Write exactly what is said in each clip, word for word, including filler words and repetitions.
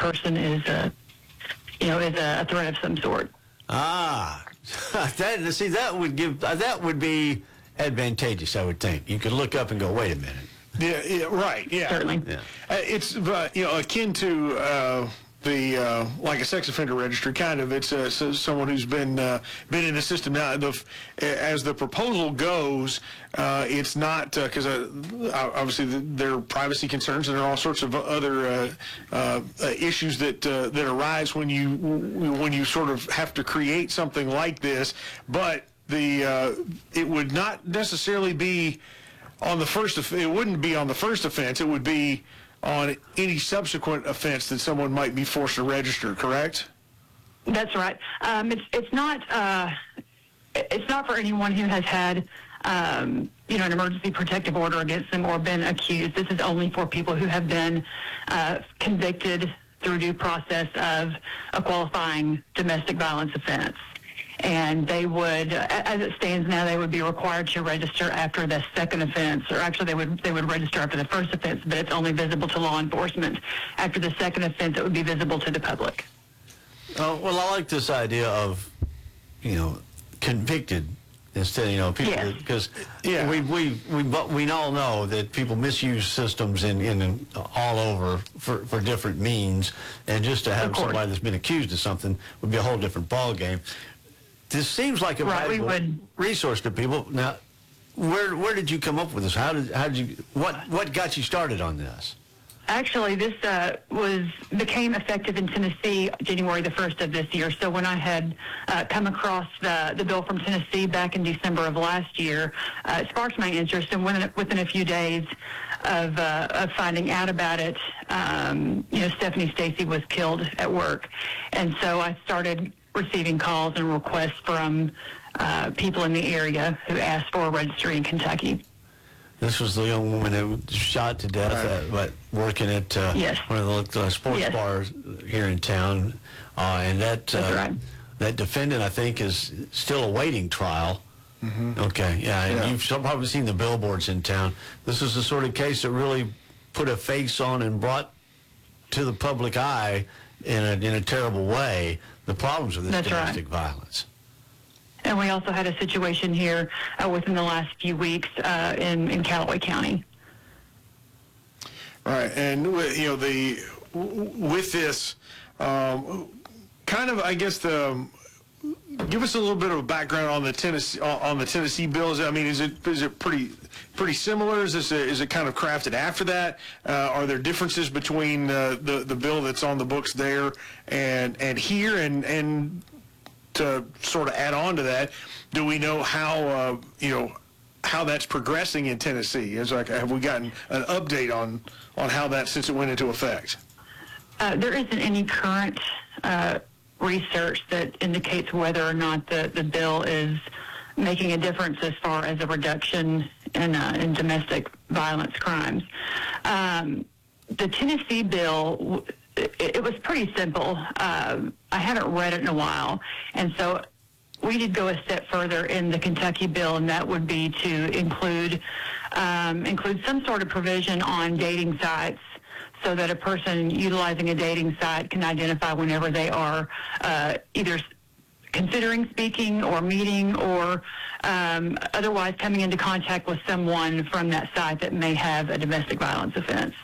person is a, you know, is a threat of some sort. Ah, that, see, that would give, that would be advantageous, I would think. You could look up and go, wait a minute. Yeah, yeah right, yeah. Certainly. Yeah. Uh, it's, uh, you know, akin to uh, the, uh, like a sex offender registry, kind of. It's uh, so someone who's been uh, been in the system. Now, the, as the proposal goes, uh, it's not, because uh, uh, obviously the, there are privacy concerns and there are all sorts of other uh, uh, issues that uh, that arise when you when you sort of have to create something like this. But the uh, it would not necessarily be on the first. It wouldn't be on the first offense. It would be on any subsequent offense that someone might be forced to register. Correct? That's right. Um, it's it's not uh, it's not for anyone who has had um, you know an emergency protective order against them or been accused. This is only for people who have been uh, convicted through due process of a qualifying domestic violence offense. And they would, as it stands now, they would be required to register after the second offense, or actually they would they would register after the first offense, but it's only visible to law enforcement. After the second offense, it would be visible to the public. Uh, well, I like this idea of, you know, convicted instead, you know, people, Yes. because Yeah. we, we, we, but we all know that people misuse systems in, in all over for, for different means, and just to have Of course. somebody that's been accused of something would be a whole different ballgame. This seems like a Right, we valuable would- resource to people. Now, where where did you come up with this? How did how did you what what got you started on this? Actually, this uh, was became effective in Tennessee January the first of this year. So when I had uh, come across the, the bill from Tennessee back in December of last year, uh, it sparked my interest. And within, within a few days of, uh, of finding out about it, um, you know, Stephanie Stacy was killed at work. And so I started receiving calls and requests from uh, people in the area who asked for a registry in Kentucky. This was the young woman that was shot to death at, what, working at uh, Yes. one of the uh, sports Yes. bars here in town. Uh, and that uh, That's right. that defendant, I think, is still awaiting trial. Mm-hmm. Okay, yeah, and Yeah. you've probably seen the billboards in town. This is the sort of case that really put a face on and brought to the public eye in a, in a terrible way the problems of this That's domestic right. violence. And we also had a situation here uh, within the last few weeks uh, in, in Callaway County. Right, and you know the with this, um, kind of, I guess the. Give us a little bit of a background on the Tennessee on the Tennessee bills. I mean, is it is it pretty pretty similar? Is this a, is it kind of crafted after that? Uh, are there differences between uh, the the bill that's on the books there and and here? And and to sort of add on to that, do we know how uh, you know how that's progressing in Tennessee? Is like have we gotten an update on on how that since it went into effect? Uh, there isn't any current uh, research that indicates whether or not the, the bill is making a difference as far as a reduction in, uh, in domestic violence crimes. Um, the Tennessee bill, it, it was pretty simple. Um, I haven't read it in a while, and so we did go a step further in the Kentucky bill, and that would be to include um, include some sort of provision on dating sites, so that a person utilizing a dating site can identify whenever they are uh, either considering speaking or meeting or um, otherwise coming into contact with someone from that site that may have a domestic violence offense.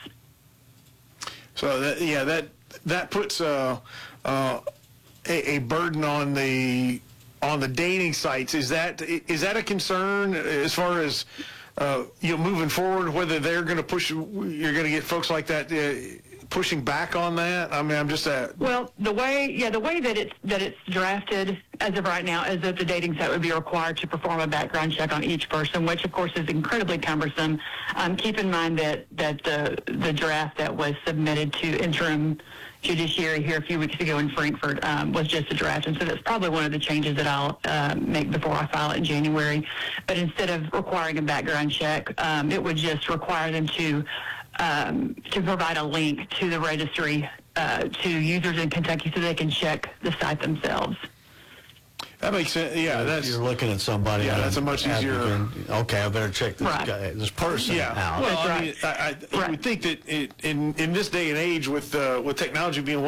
So that, yeah, that that puts uh, uh, a, a burden on the on the dating sites. Is that is that a concern as far as uh, you know moving forward? Whether they're going to push, you're going to get folks like that uh, pushing back on that. I mean, I'm just uh, Well, the way yeah the way that it's that it's drafted as of right now is that the dating site would be required to perform a background check on each person, which of course is incredibly cumbersome. Um, keep in mind that that the the draft that was submitted to interim judiciary here a few weeks ago in Frankfort um, was just a draft, and so that's probably one of the changes that I'll uh, make before I file it in January. But instead of requiring a background check, um, it would just require them to um, to provide a link to the registry uh, to users in Kentucky so they can check the site themselves. that makes sense. Yeah, that's You're looking at somebody. Yeah, that's a an much easier- applicant. Okay, I better check this Right. guy, this person yeah. out. Well, That's I right. mean, I, I Right. would think that it, in in this day and age with uh, with technology being